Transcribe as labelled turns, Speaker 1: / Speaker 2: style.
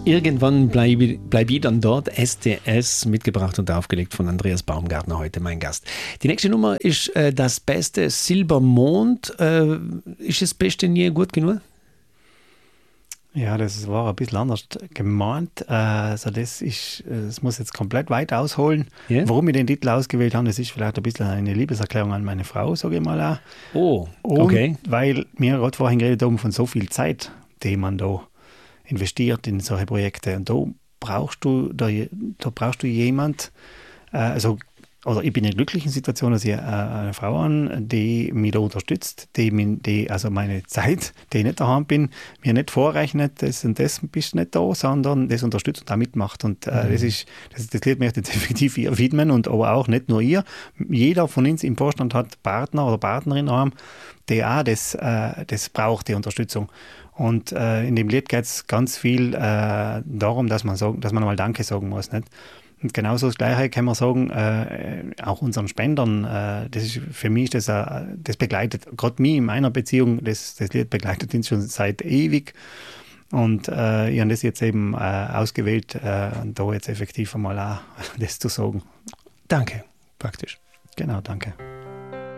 Speaker 1: Irgendwann bleib ich dann dort. STS, mitgebracht und aufgelegt von Andreas Baumgartner, heute mein Gast. Die nächste Nummer ist das Beste, Silbermond. Ist das Beste nie gut genug?
Speaker 2: Ja, das war ein bisschen anders gemeint. Also das muss jetzt komplett weit ausholen.
Speaker 1: Yeah.
Speaker 2: Warum ich den Titel ausgewählt habe, das ist vielleicht ein bisschen eine Liebeserklärung an meine Frau, sage ich mal auch.
Speaker 1: Oh,
Speaker 2: okay. Und weil wir gerade vorhin geredet haben von so viel Zeit, die man da investiert in solche Projekte. Und da brauchst du jemand, oder ich bin in der glücklichen Situation, dass ich eine Frau habe, die mich da unterstützt, die also meine Zeit, die ich nicht daheim bin, mir nicht vorrechnet, das und das bist du nicht da, sondern das unterstützt und auch mitmacht. Und das Lied möchte ich jetzt effektiv ihr widmen und aber auch nicht nur ihr. Jeder von uns im Vorstand hat Partner oder Partnerin daheim, die auch das braucht, die Unterstützung. Und in dem Lied geht es ganz viel darum, dass man einmal Danke sagen muss, nicht? Und genauso das Gleiche kann man sagen, auch unseren Spendern, das ist für mich, das begleitet, gerade mich in meiner Beziehung, das Lied begleitet uns schon seit ewig. Und ich habe das jetzt eben ausgewählt, und da jetzt effektiv einmal auch das zu sagen.
Speaker 1: Danke, praktisch.
Speaker 2: Genau, danke.